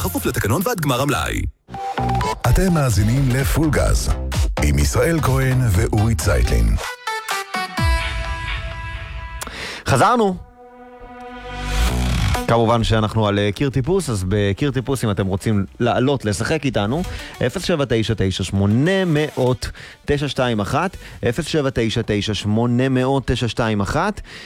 בכפוף לתקנון ועד גמר המלאי. אתם מאזינים לפול גז עם ישראל כהן ואורי צייטלין. חזרנו. כמובן שאנחנו על קיר טיפוס, אז בקיר טיפוס אם אתם רוצים לעלות, לשחק איתנו, 0799800-921, 0799800-921.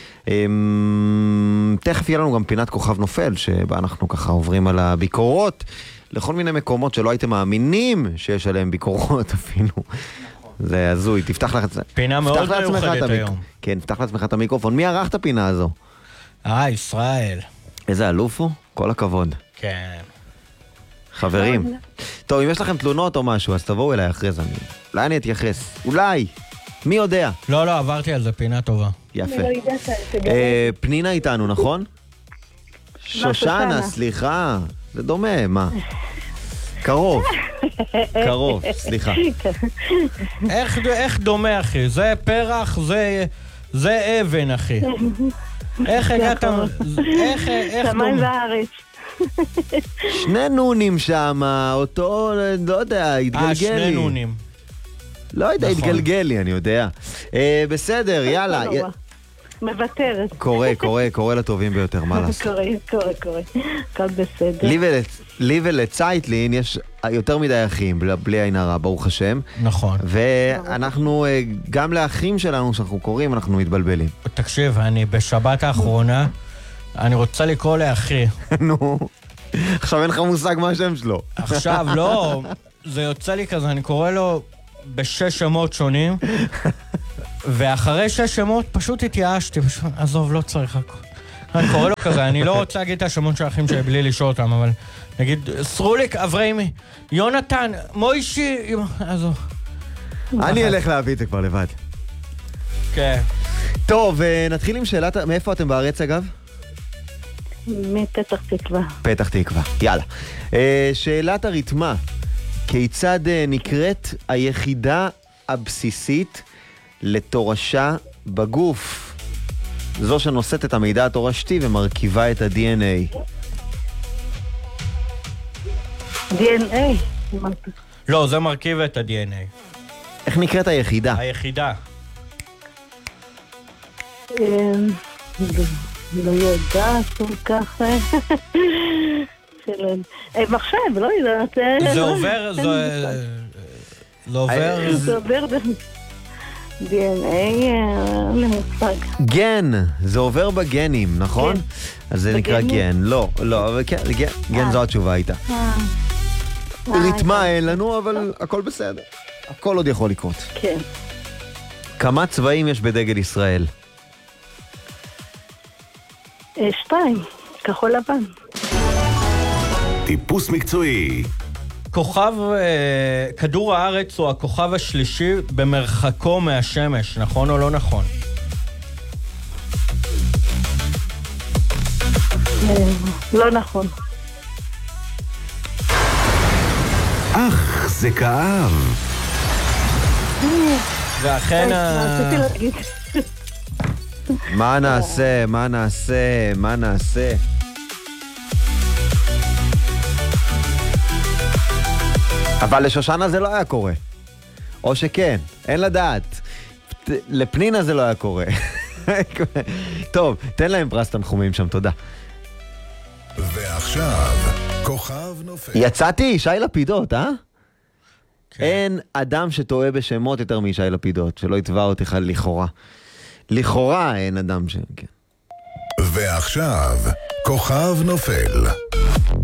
תכף יהיה לנו גם פינת כוכב נופל, שבה אנחנו ככה עוברים על הביקורות, לכל מיני מקומות שלא הייתם מאמינים שיש עליהם ביקורות אפילו. זה הזוי, תפתח לך את זה. פינה מאוד מיוחדת היום. כן, תפתח לעצמך את המיקרופון. מי ערך את הפינה הזו? ישראל. איזה אלוף הוא? כל הכבוד. כן. חברים. טוב, אם יש לכם תלונות או משהו, אז תבואו אליי אחרי זה. אולי אני אתייחס. אולי. מי יודע? לא, עברתי על זה, פינה טובה. יפה. פנינה איתנו, נכון? שושנה, סליחה. זה דומה, מה? קרוב, סליחה. איך דומה, אחי? זה פרח, זה אבן, אחי. איך הגעת? שמיים וארץ. שני נונים שם, אותו, לא יודע, התגלגל שני לי. נונים. לא יודע, התגלגל לי, אני יודע. בסדר, יאללה. מבטרת. קורה לטובים ביותר, מה לעשות? קורה. הכל בסדר. לי ולצייטלין יש יותר מדי אחים, בלי עין הרע, ברוך השם. נכון. ואנחנו, גם לאחים שלנו שאנחנו קוראים, אנחנו מתבלבלים. תקשיב, אני בשבת האחרונה, אני רוצה לקרוא לאחי. נו, עכשיו אין לך מושג מה השם שלו. עכשיו, לא, זה יוצא לי כזה, אני קורא לו בשש שמות שונים, ואחרי 6 שמות פשוט התייאשתי, עזוב, לא צריך הכל. אני קורא לו כזה, אני לא רוצה להגיד את השמות של האחים שלי בלי לשאול אותם, אבל נגיד, סרוליק, אברהימי, יונתן, מוישי, עזוב. אני אלך להביא את זה כבר לבד. כן. טוב, נתחיל עם שאלת, מאיפה אתם בארץ אגב? מפתח תקווה. פתח תקווה, יאללה. שאלת הרתמה, כיצד נקראת היחידה הבסיסית לתורשה בגוף? זו שנושאת את המידע התורשתי ומרכיבה את ה-DNA. DNA? לא, זה מרכיב את ה-DNA. איך נקראת היחידה? היחידה. לא יודעת כל כך. מחשב, לא יודעת. זה עובר, זה עובר DNA למושג. גן, זה עובר בגנים, נכון? אז זה נקרא גן. לא, אבל כן, גן זו התשובה הייתה. רתמה אין לנו, אבל הכל בסדר. הכל עוד יכול לקרות. כן. כמה צבעים יש בדגל ישראל? 2, כחול לבן. טיפוס מקצועי. כדור הארץ הוא הכוכב השלישי במרחקו מהשמש, נכון או לא נכון? לא נכון. זה כאב. ואכן רציתי להגיד. מה נעשה? אבל לשושנה זה לא היה קורה. או שכן, אין לדעת. לפנינה זה לא היה קורה. טוב, תן להם פרס תנחומים שם, תודה. ועכשיו, כוכב נופל. יצאתי, שי לפידות, אה? כן. אין אדם שטועה בשמות יותר משי לפידות, שלא יתבע אותך לכאורה. לכאורה אין אדם ש... כן. ועכשיו, כוכב נופל.